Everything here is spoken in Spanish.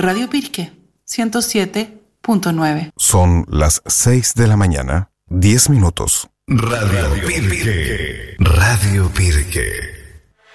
Radio Pirque 107.9. Son las 6 de la mañana, 10 minutos. Radio Pirque. Radio Pirque.